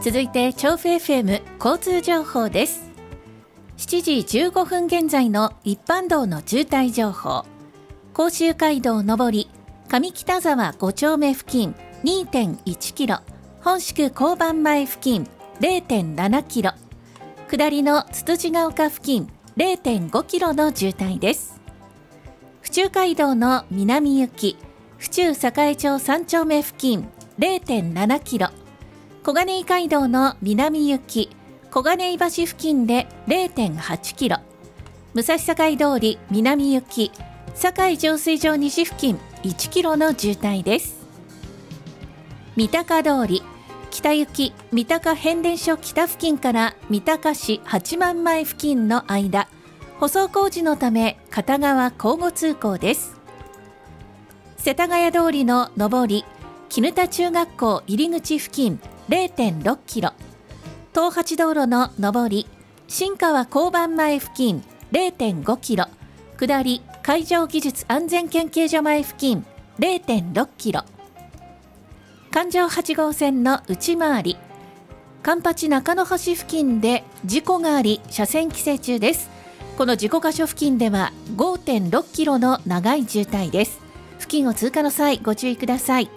続いて調布 FM 交通情報です。7時15分現在の一般道の渋滞情報。甲州街道上り上北沢5丁目付近 2.1 キロ、本宿交番前付近 0.7 キロ、下りのつつじが丘付近 0.5 キロの渋滞です。府中街道の南行き府中栄町3丁目付近 0.7 キロ、小金井街道の南行き小金井橋付近で 0.8 キロ、武蔵境通り南行き堺浄水場西付近1キロの渋滞です。三鷹通り北行き三鷹変電所北付近から三鷹市八幡前付近の間、舗装工事のため片側交互通行です。世田谷通りの上り絹田中学校入り口付近 0.6 キロ、東八道路の上り新川交番前付近 0.5 キロ、下り海上技術安全研究所前付近 0.6 キロ、環状8号線の内回り環八中野橋付近で事故があり車線規制中です。この事故箇所付近では 5.6 キロの長い渋滞です。付近を通過の際ご注意ください。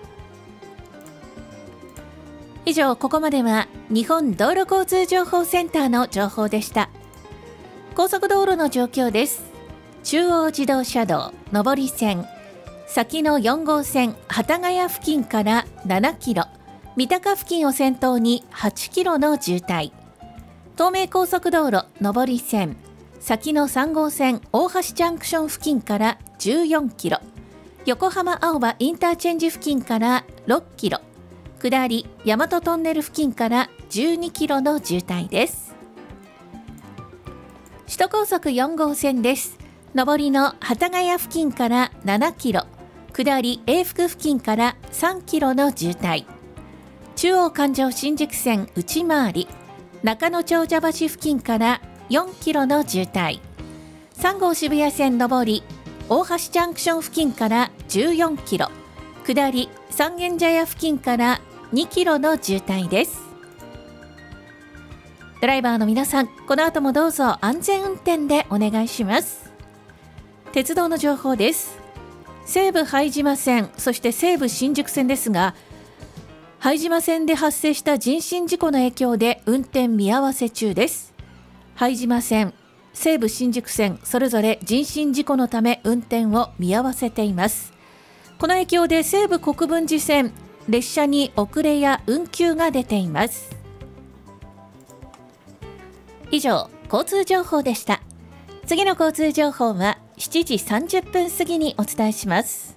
以上、ここまでは日本道路交通情報センターの情報でした。高速道路の状況です。中央自動車道上り線先の4号線幡ヶ谷付近から7キロ、三鷹付近を先頭に8キロの渋滞。東名高速道路上り線先の3号線大橋ジャンクション付近から14キロ、横浜青葉インターチェンジ付近から6キロ、下り大和トンネル付近から12キロの渋滞です。首都高速4号線です。上りの幡ヶ谷付近から7キロ、下り永福付近から3キロの渋滞。中央環状新宿線内回り中野長者橋付近から4キロの渋滞。3号渋谷線上り大橋ジャンクション付近から14キロ、下り三軒茶屋付近から2キロの渋滞です。ドライバーの皆さん、この後もどうぞ安全運転でお願いします。鉄道の情報です。西武拝島線、そして西武新宿線ですが、拝島線で発生した人身事故の影響で運転見合わせ中です。拝島線、西武新宿線、それぞれ人身事故のため運転を見合わせています。この影響で西武国分寺線、列車に遅れや運休が出ています。以上、交通情報でした。次の交通情報は7時30分過ぎにお伝えします。